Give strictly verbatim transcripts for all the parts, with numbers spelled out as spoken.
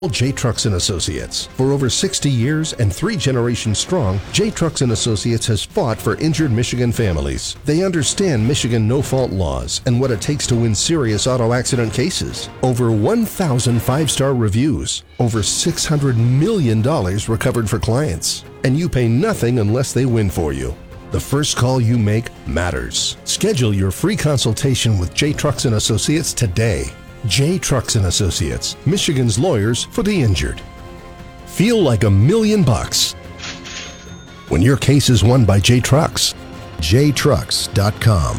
J. Trucks and Associates. For over sixty years and three generations strong, J. Trucks and Associates has fought for injured Michigan families. They understand Michigan no-fault laws and what it takes to win serious auto accident cases. Over one thousand five-star reviews. Over six hundred million dollars recovered for clients. And you pay nothing unless they win for you. The first call you make matters. Schedule your free consultation with J. Trucks and Associates today. J. Trucks and Associates, Michigan's lawyers for the injured. Feel like a million bucks when your case is won by J. Trucks. J trucks dot com.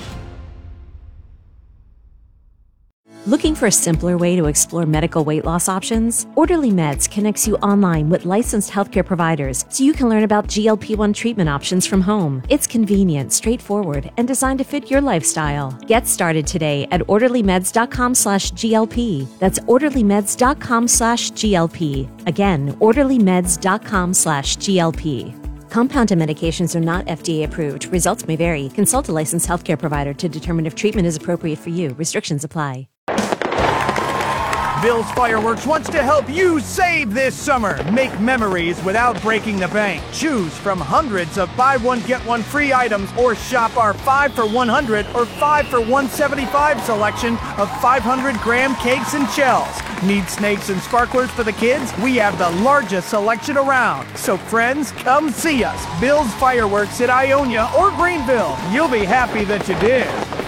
Looking for a simpler way to explore medical weight loss options? Orderly Meds connects you online with licensed healthcare providers so you can learn about G L P one treatment options from home. It's convenient, straightforward, and designed to fit your lifestyle. Get started today at orderly meds dot com slash G L P. That's orderly meds dot com slash G L P. Again, orderly meds dot com slash G L P. Compounded medications are not F D A approved. Results may vary. Consult a licensed healthcare provider to determine if treatment is appropriate for you. Restrictions apply. Bill's Fireworks wants to help you save this summer. Make memories without breaking the bank. Choose from hundreds of buy one get one free items or shop our five for one hundred or five for one seventy-five selection of five hundred gram cakes and shells. Need snakes and sparklers for the kids? We have the largest selection around. So friends, come see us. Bill's Fireworks at Ionia or Greenville. You'll be happy that you did.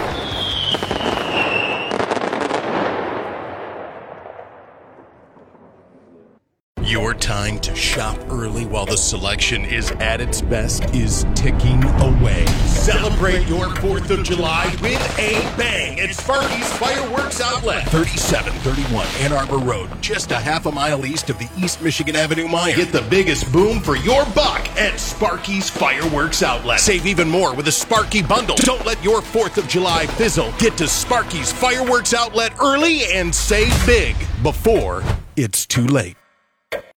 Your time to shop early while the selection is at its best is ticking away. Celebrate your fourth of July with a bang at Sparky's Fireworks Outlet. thirty-seven thirty-one Ann Arbor Road, just a half a mile east of the East Michigan Avenue Mine. Get the biggest boom for your buck at Sparky's Fireworks Outlet. Save even more with a Sparky bundle. Don't let your fourth of July fizzle. Get to Sparky's Fireworks Outlet early and save big before it's too late.